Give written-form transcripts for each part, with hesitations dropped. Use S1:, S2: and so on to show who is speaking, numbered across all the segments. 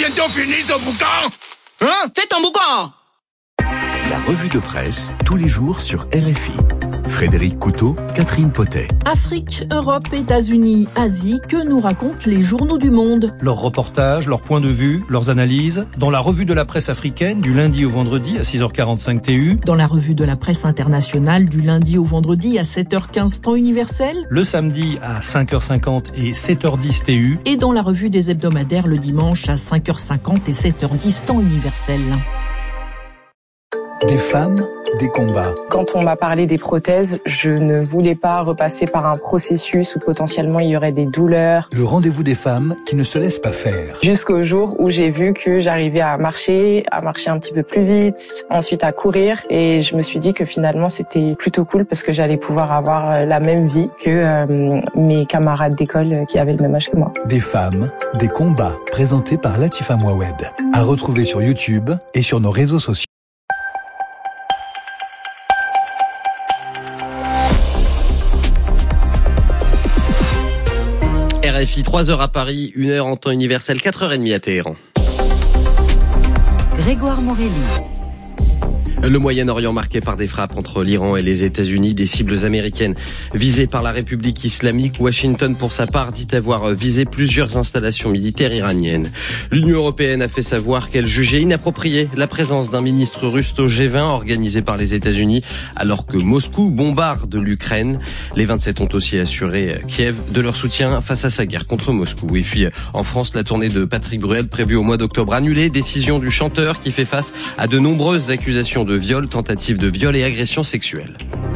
S1: bientôt fini ce boucan. Hein?
S2: Fais ton boucan.
S3: La revue de presse, tous les jours sur RFI. Frédéric Couteau, Catherine Potet.
S4: Afrique, Europe, États-Unis, Asie, que nous racontent les journaux du monde?
S5: Leurs reportages, leurs points de vue, leurs analyses, dans la revue de la presse africaine du lundi au vendredi à 6h45 TU.
S4: Dans la revue de la presse internationale du lundi au vendredi à 7h15 temps universel.
S5: Le samedi à 5h50 et 7h10 TU.
S4: Et dans la revue des hebdomadaires le dimanche à 5h50 et 7h10 temps universel.
S3: Des femmes, des combats.
S6: Quand on m'a parlé des prothèses, je ne voulais pas repasser par un processus où potentiellement il y aurait des douleurs.
S3: Le rendez-vous des femmes qui ne se laissent pas faire.
S6: Jusqu'au jour où j'ai vu que j'arrivais à marcher un petit peu plus vite, ensuite à courir. Et je me suis dit que finalement c'était plutôt cool parce que j'allais pouvoir avoir la même vie que mes camarades d'école qui avaient le même âge que moi.
S3: Des femmes, des combats, présentés par Latifa Mouawed. À retrouver sur YouTube et sur nos réseaux sociaux.
S7: RFI, 3h à Paris, 1h en temps universel, 4h30 à Téhéran.
S8: Grégoire Morelli.
S7: Le Moyen-Orient marqué par des frappes entre l'Iran et les États-Unis, des cibles américaines visées par la République islamique. Washington, pour sa part, dit avoir visé plusieurs installations militaires iraniennes. L'Union européenne a fait savoir qu'elle jugeait inappropriée la présence d'un ministre russe au G20 organisé par les États-Unis, alors que Moscou bombarde l'Ukraine. Les 27 ont aussi assuré Kiev de leur soutien face à sa guerre contre Moscou. Et puis, en France, la tournée de Patrick Bruel prévue au mois d'octobre annulée. Décision du chanteur qui fait face à de nombreuses accusations de viol, tentative de viol et agression sexuelle.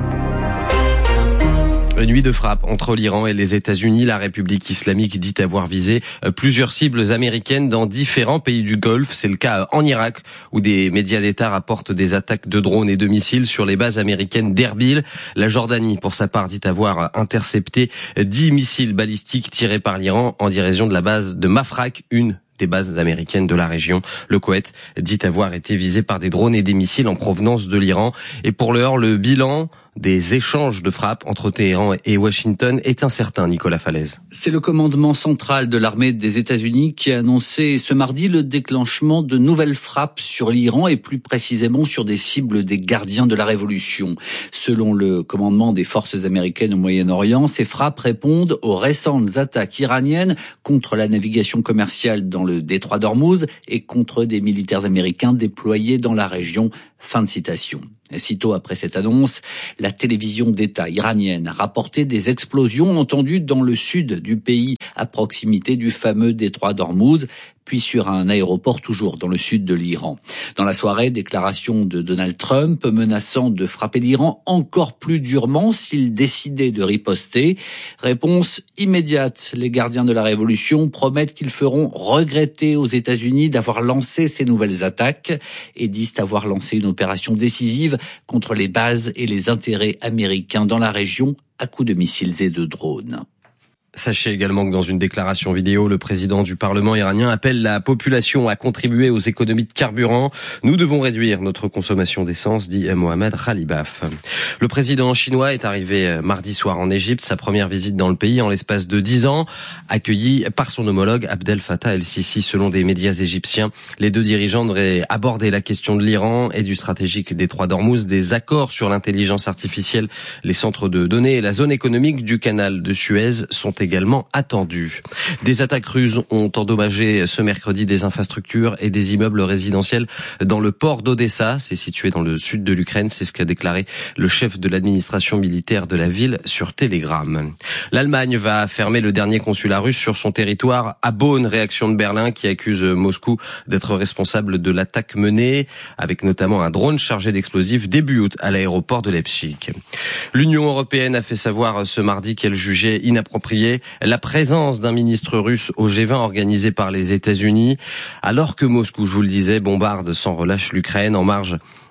S7: Une nuit de frappe entre l'Iran et les États-Unis. La République islamique dit avoir visé plusieurs cibles américaines dans différents pays du Golfe. C'est le cas en Irak, où des médias d'État rapportent des attaques de drones et de missiles sur les bases américaines d'Erbil. La Jordanie, pour sa part, dit avoir intercepté 10 missiles balistiques tirés par l'Iran en direction de la base de Mafraq, une des bases américaines de la région. Le Koweït dit avoir été visé par des drones et des missiles en provenance de l'Iran. Et pour l'heure, le bilan des échanges de frappes entre Téhéran et Washington est incertain, Nicolas Falaise.
S9: C'est le commandement central de l'armée des États-Unis qui a annoncé ce mardi le déclenchement de nouvelles frappes sur l'Iran et plus précisément sur des cibles des gardiens de la révolution. Selon le commandement des forces américaines au Moyen-Orient, ces frappes répondent aux récentes attaques iraniennes contre la navigation commerciale dans le détroit d'Ormuz et contre des militaires américains déployés dans la région. Fin de citation. Sitôt après cette annonce, la télévision d'État iranienne a rapporté des explosions entendues dans le sud du pays, à proximité du fameux détroit d'Ormuz, puis sur un aéroport toujours dans le sud de l'Iran. Dans la soirée, déclaration de Donald Trump menaçant de frapper l'Iran encore plus durement s'il décidait de riposter. Réponse immédiate. Les gardiens de la révolution promettent qu'ils feront regretter aux États-Unis d'avoir lancé ces nouvelles attaques et disent avoir lancé une opération décisive contre les bases et les intérêts américains dans la région à coups de missiles et de drones.
S7: Sachez également que dans une déclaration vidéo, le président du Parlement iranien appelle la population à contribuer aux économies de carburant. Nous devons réduire notre consommation d'essence, dit Mohamed Khalibaf. Le président chinois est arrivé mardi soir en Égypte, sa première visite dans le pays en l'espace de 10 ans, accueilli par son homologue Abdel Fattah el-Sisi. Selon des médias égyptiens, les deux dirigeants devraient aborder la question de l'Iran et du stratégique détroit d'Ormuz, des accords sur l'intelligence artificielle, les centres de données et la zone économique du canal de Suez sont également attendus. Des attaques russes ont endommagé ce mercredi des infrastructures et des immeubles résidentiels dans le port d'Odessa. C'est situé dans le sud de l'Ukraine. C'est ce qu'a déclaré le chef de l'administration militaire de la ville sur Telegram. L'Allemagne va fermer le dernier consulat russe sur son territoire à Bonn. Réaction de Berlin qui accuse Moscou d'être responsable de l'attaque menée avec notamment un drone chargé d'explosifs début août à l'aéroport de Leipzig. L'Union européenne a fait savoir ce mardi qu'elle jugeait inappropriée la présence d'un ministre russe au G20 organisé par les États-Unis, alors que Moscou, je vous le disais, bombarde sans relâche l'Ukraine en marge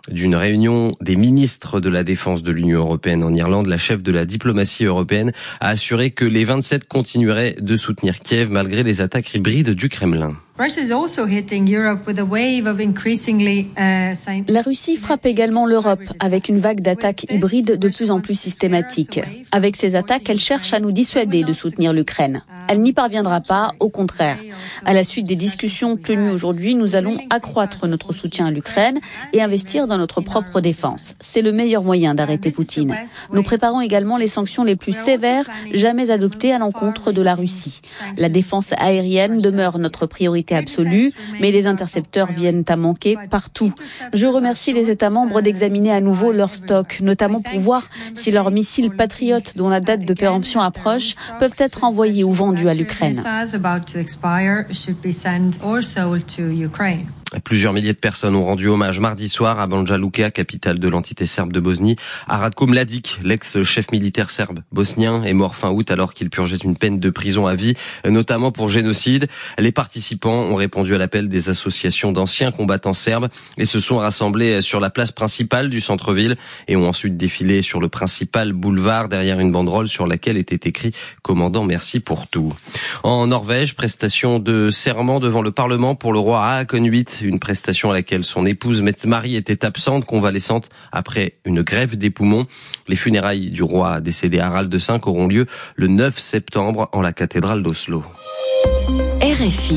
S7: d'une réunion des ministres de la Défense de l'Union européenne en Irlande. La chef de la diplomatie européenne a assuré que les 27 continueraient de soutenir Kiev malgré les attaques hybrides du Kremlin.
S2: La Russie frappe également l'Europe avec une vague d'attaques hybrides de plus en plus systématique. Avec ces attaques, elle cherche à nous dissuader de soutenir l'Ukraine. Elle n'y parviendra pas, au contraire. À la suite des discussions tenues aujourd'hui, nous allons accroître notre soutien à l'Ukraine et investir dans notre propre défense. C'est le meilleur moyen d'arrêter Poutine. Nous préparons également les sanctions les plus sévères jamais adoptées à l'encontre de la Russie. La défense aérienne demeure notre priorité absolue, mais les intercepteurs viennent à manquer partout. Je remercie les États membres d'examiner à nouveau leur stock, notamment pour voir si leurs missiles patriotes dont la date de péremption approche peuvent être envoyés ou vendus à l'Ukraine.
S7: Plusieurs milliers de personnes ont rendu hommage mardi soir à Banja Luka, capitale de l'entité serbe de Bosnie. À Ratko Mladic, l'ex-chef militaire serbe bosnien, est mort fin août alors qu'il purgeait une peine de prison à vie, notamment pour génocide. Les participants ont répondu à l'appel des associations d'anciens combattants serbes et se sont rassemblés sur la place principale du centre-ville et ont ensuite défilé sur le principal boulevard derrière une banderole sur laquelle était écrit « Commandant, merci pour tout ». En Norvège, prestation de serment devant le Parlement pour le roi Haakon VIII, une prestation à laquelle son épouse Mette-Marie était absente, convalescente après une greffe des poumons. Les funérailles du roi décédé Harald V auront lieu le 9 septembre en la cathédrale d'Oslo.
S8: RFI.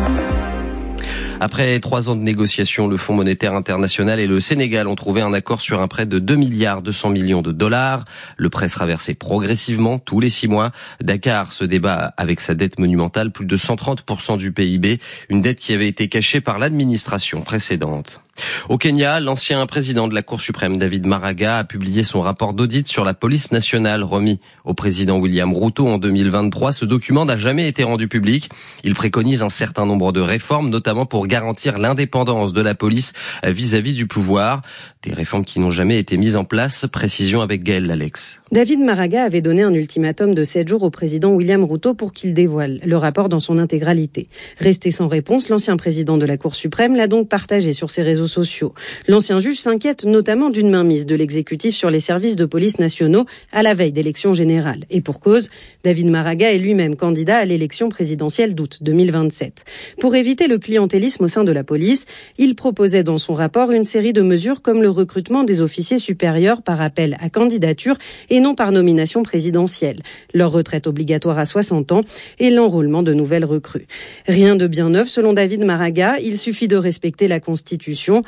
S7: Après 3 ans de négociations, le Fonds monétaire international et le Sénégal ont trouvé un accord sur un prêt de 2,2 milliards de dollars. Le prêt sera versé progressivement tous les 6 mois. Dakar se débat avec sa dette monumentale, plus de 130% du PIB, une dette qui avait été cachée par l'administration précédente. Au Kenya, l'ancien président de la Cour suprême, David Maraga, a publié son rapport d'audit sur la police nationale remis au président William Ruto en 2023. Ce document n'a jamais été rendu public. Il préconise un certain nombre de réformes, notamment pour garantir l'indépendance de la police vis-à-vis du pouvoir. Des réformes qui n'ont jamais été mises en place. Précision avec Gaël Lalex.
S10: David Maraga avait donné un ultimatum de 7 jours au président William Ruto pour qu'il dévoile le rapport dans son intégralité. Resté sans réponse, l'ancien président de la Cour suprême l'a donc partagé sur ses réseaux sociaux. L'ancien juge s'inquiète notamment d'une mainmise de l'exécutif sur les services de police nationaux à la veille d'élections générales. Et pour cause, David Maraga est lui-même candidat à l'élection présidentielle d'août 2027. Pour éviter le clientélisme au sein de la police, il proposait dans son rapport une série de mesures comme le recrutement des officiers supérieurs par appel à candidature et non par nomination présidentielle, leur retraite obligatoire à 60 ans et l'enrôlement de nouvelles recrues. Rien de bien neuf selon David Maraga, il suffit de respecter la Constitution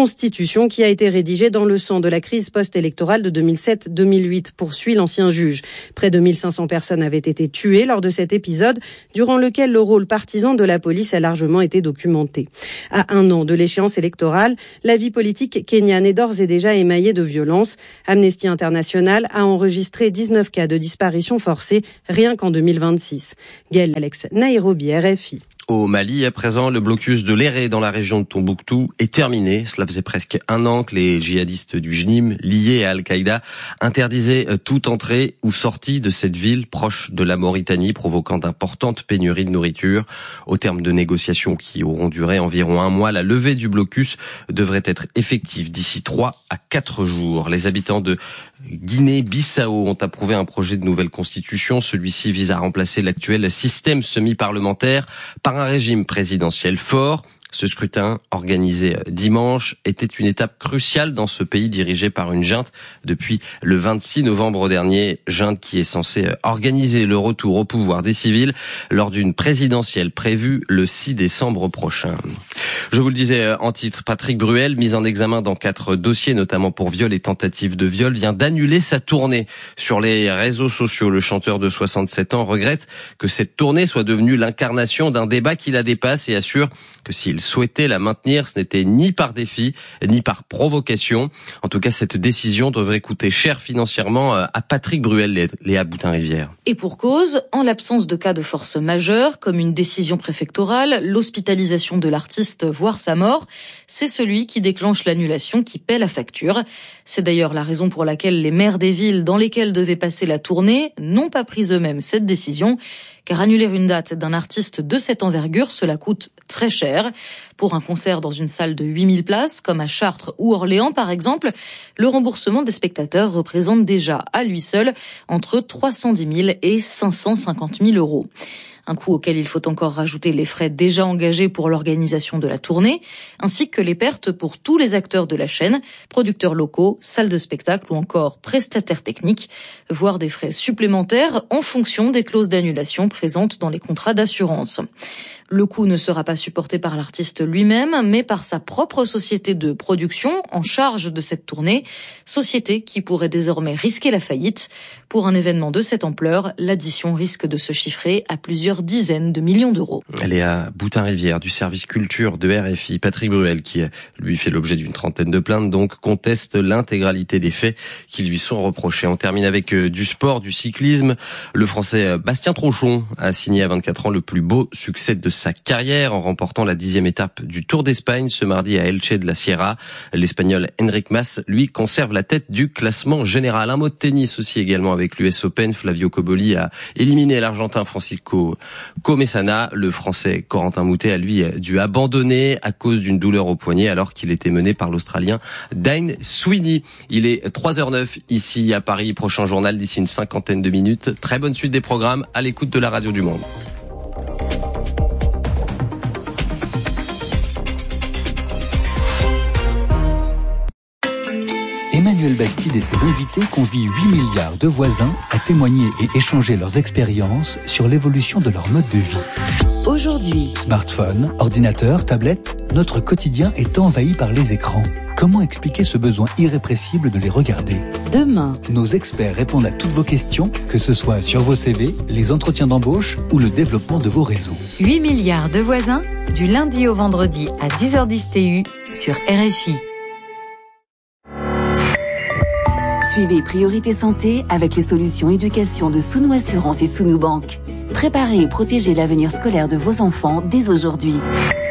S10: qui a été rédigée dans le sang de la crise post-électorale de 2007-2008, poursuit l'ancien juge. Près de 1500 personnes avaient été tuées lors de cet épisode, durant lequel le rôle partisan de la police a largement été documenté. À 1 an de l'échéance électorale, la vie politique kenyane est d'ores et déjà émaillée de violences. Amnesty International a enregistré 19 cas de disparition forcée rien qu'en 2026. Gaël Alex, Nairobi, RFI.
S7: Au Mali, à présent, le blocus de l'Éré dans la région de Tombouctou est terminé. Cela faisait presque 1 an que les djihadistes du JNIM, liés à Al-Qaïda, interdisaient toute entrée ou sortie de cette ville proche de la Mauritanie, provoquant d'importantes pénuries de nourriture. Au terme de négociations qui auront duré environ 1 mois, la levée du blocus devrait être effective d'ici 3 à 4 jours. Les habitants de Guinée-Bissau ont approuvé un projet de nouvelle constitution. Celui-ci vise à remplacer l'actuel système semi-parlementaire par un régime présidentiel fort. Ce scrutin, organisé dimanche, était une étape cruciale dans ce pays dirigé par une junte depuis le 26 novembre dernier. Junte qui est censée organiser le retour au pouvoir des civils lors d'une présidentielle prévue le 6 décembre prochain. Je vous le disais en titre, Patrick Bruel, mis en examen dans 4 dossiers, notamment pour viol et tentative de viol, vient d'annuler sa tournée sur les réseaux sociaux. Le chanteur de 67 ans regrette que cette tournée soit devenue l'incarnation d'un débat qui la dépasse et assure que s'il souhaitait la maintenir, ce n'était ni par défi, ni par provocation. En tout cas, cette décision devrait coûter cher financièrement à Patrick Bruel, Léa Boutin-Rivière.
S4: Et pour cause, en l'absence de cas de force majeure, comme une décision préfectorale, l'hospitalisation de l'artiste
S11: voire sa mort, c'est celui qui déclenche l'annulation qui paie la facture. C'est d'ailleurs la raison pour laquelle les maires des villes dans lesquelles devait passer la tournée n'ont pas pris eux-mêmes cette décision. Car annuler une date d'un artiste de cette envergure, cela coûte très cher. Pour un concert dans une salle de 8000 places, comme à Chartres ou Orléans par exemple, le remboursement des spectateurs représente déjà à lui seul entre 310 000 et 550 000 euros. Un coût auquel il faut encore rajouter les frais déjà engagés pour l'organisation de la tournée, ainsi que les pertes pour tous les acteurs de la chaîne, producteurs locaux, salles de spectacle ou encore prestataires techniques, voire des frais supplémentaires en fonction des clauses d'annulation présentes dans les contrats d'assurance. Le coût ne sera pas supporté par l'artiste lui-même, mais par sa propre société de production en charge de cette tournée, société qui pourrait désormais risquer la faillite. Pour un événement de cette ampleur, l'addition risque de se chiffrer à plusieurs dizaines de millions d'euros.
S7: Léa Boutin-Rivière du service culture de RFI, Patrick Bruel, qui lui fait l'objet d'une trentaine de plaintes, donc conteste l'intégralité des faits qui lui sont reprochés. On termine avec du sport, du cyclisme. Le Français Bastien Trochon a signé à 24 ans le plus beau succès de sa carrière en remportant la 10e étape du Tour d'Espagne ce mardi à Elche de la Sierra. L'Espagnol Enric Mas, lui, conserve la tête du classement général. Un mot de tennis aussi également avec l'US Open. Flavio Cobolli a éliminé l'Argentin Francisco Comesana. Le Français Corentin Moutet a lui dû abandonner à cause d'une douleur au poignet alors qu'il était mené par l'Australien Dane Sweeney. Il est 3h09 ici à Paris. Prochain journal d'ici une cinquantaine de minutes. Très bonne suite des programmes à l'écoute de la Radio du Monde.
S12: Emmanuel Bastide et ses invités convient 8 milliards de voisins à témoigner et échanger leurs expériences sur l'évolution de leur mode de vie.
S8: Aujourd'hui,
S12: Smartphone, ordinateur, tablette, notre quotidien est envahi par les écrans. Comment expliquer ce besoin irrépressible de les regarder ?
S8: demain,
S12: Nos experts répondent à toutes vos questions, que ce soit sur vos CV, les entretiens d'embauche ou le développement de vos réseaux.
S8: 8 milliards de voisins, du lundi au vendredi à 10h10 TU sur RFI. Suivez Priorité Santé avec les solutions éducation de Sounou Assurance et Sounou Banque. Préparez et protégez l'avenir scolaire de vos enfants dès aujourd'hui.